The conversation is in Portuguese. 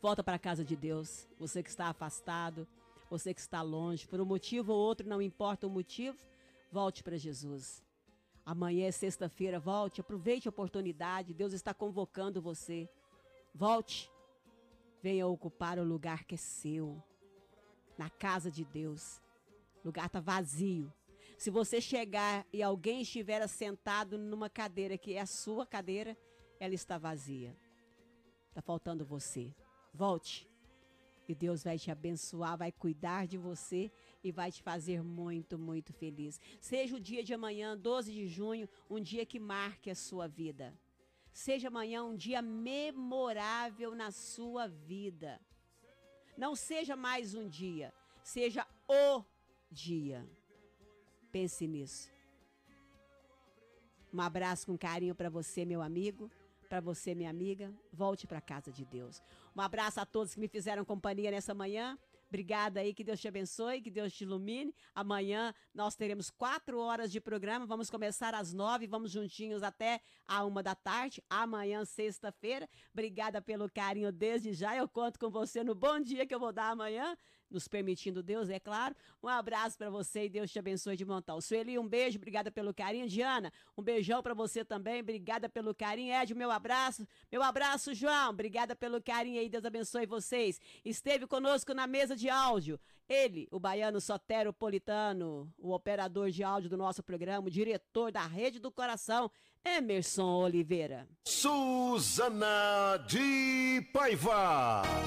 Volta para a casa de Deus. Você que está afastado, você que está longe, por um motivo ou outro, não importa o motivo, volte para Jesus. Amanhã é sexta-feira, volte, aproveite a oportunidade, Deus está convocando você. Volte, venha ocupar o lugar que é seu, na casa de Deus. O lugar está vazio. Se você chegar e alguém estiver sentado numa cadeira que é a sua cadeira, ela está vazia. Está faltando você. Volte. E Deus vai te abençoar, vai cuidar de você e vai te fazer muito, muito feliz. Seja o dia de amanhã, 12 de junho, um dia que marque a sua vida. Seja amanhã um dia memorável na sua vida. Não seja mais um dia, seja o dia. Pense nisso. Um abraço com carinho para você, meu amigo. Para você, minha amiga, volte para a casa de Deus. Um abraço a todos que me fizeram companhia nessa manhã. Obrigada aí, que Deus te abençoe, que Deus te ilumine. Amanhã nós teremos 4 horas de programa. Vamos começar às 9, vamos juntinhos até a 1 da tarde. Amanhã, sexta-feira. Obrigada pelo carinho desde já. Eu conto com você no bom dia que eu vou dar amanhã, nos permitindo Deus, é claro. Um abraço para você e Deus te abençoe de montão. Sueli, um beijo, obrigada pelo carinho. Diana, um beijão para você também, obrigada pelo carinho. Ed, meu abraço. Meu abraço, João, obrigada pelo carinho aí, Deus abençoe vocês. Esteve conosco na mesa de áudio. Ele, o baiano soteropolitano, o operador de áudio do nosso programa, o diretor da Rede do Coração, Emerson Oliveira. Suzana de Paiva.